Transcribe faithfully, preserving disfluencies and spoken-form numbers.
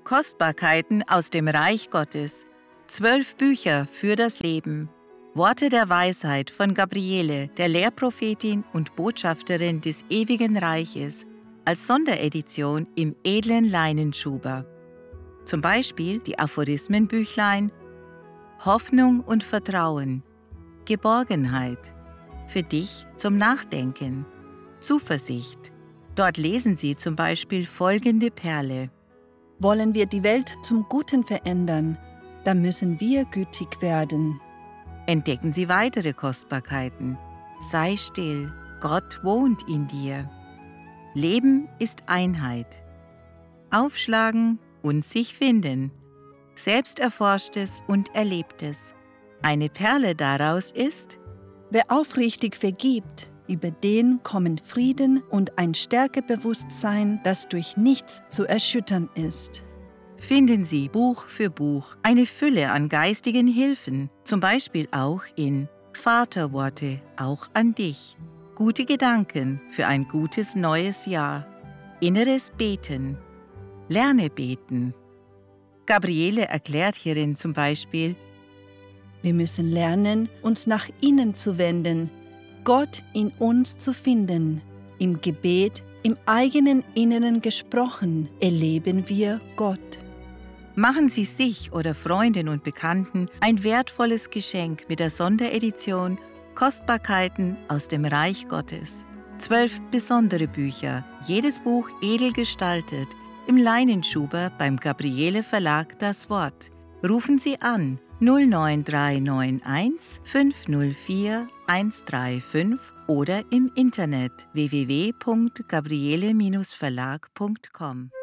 Kostbarkeiten aus dem Reich Gottes. Zwölf Bücher für das Leben. Worte der Weisheit von Gabriele, der Lehrprophetin und Botschafterin des ewigen Reiches, als Sonderedition im edlen Leinenschuber. Zum Beispiel die Aphorismenbüchlein Hoffnung und Vertrauen, Geborgenheit, für dich zum Nachdenken, Zuversicht. Dort lesen Sie zum Beispiel folgende Perle. Wollen wir die Welt zum Guten verändern, dann müssen wir gütig werden. Entdecken Sie weitere Kostbarkeiten. Sei still, Gott wohnt in dir. Leben ist Einheit. Aufschlagen und sich finden. Selbsterforschtes und Erlebtes. Eine Perle daraus ist: Wer aufrichtig vergibt, über den kommen Frieden und ein Stärkebewusstsein, das durch nichts zu erschüttern ist. Finden Sie Buch für Buch eine Fülle an geistigen Hilfen, zum Beispiel auch in Vaterworte, auch an dich, gute Gedanken für ein gutes neues Jahr, inneres Beten, lerne beten. Gabriele erklärt hierin zum Beispiel: Wir müssen lernen, uns nach innen zu wenden, Gott in uns zu finden. Im Gebet, im eigenen Inneren gesprochen, erleben wir Gott. Machen Sie sich oder Freunden und Bekannten ein wertvolles Geschenk mit der Sonderedition Kostbarkeiten aus dem Reich Gottes. Zwölf besondere Bücher, jedes Buch edel gestaltet, im Leinenschuber beim Gabriele Verlag Das Wort. Rufen Sie an null neun drei neun eins fünf null vier eins drei fünf oder im Internet w w w punkt gabriele Bindestrich verlag punkt com.